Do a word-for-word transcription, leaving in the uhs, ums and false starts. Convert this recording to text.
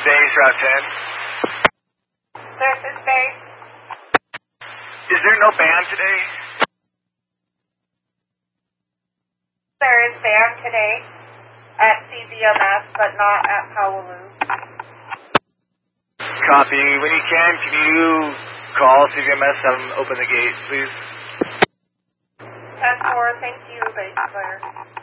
Base, Route ten. This is Base. Is there no band today? There is band today at C V M S, but not at Powaloo. Copy. When you can, can you call C V M S, have them open the gate, please? ten four, thank you, Base Clear.